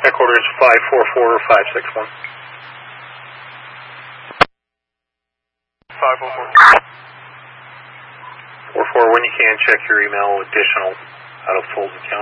Check order is 544561. 504. 44, when you can, check your email additional out of Fulls account.